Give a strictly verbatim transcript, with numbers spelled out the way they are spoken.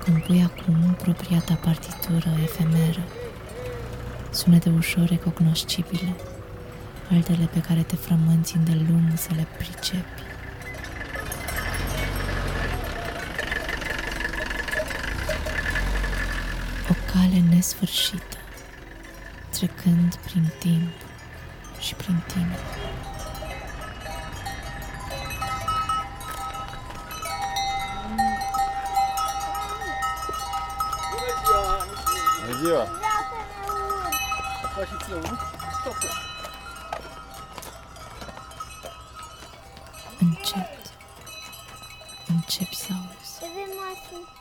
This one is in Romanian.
Compui acum propria ta partitură efemeră, sunete ușor recognoscibile, altele pe care te frămânți îndelung să le pricepi. O cale nesfârșită, trecând prin timp și prin tine. Bună ziua! Așa și ție unul? Stopă! Încet, începi să auzi. Trebuie masă.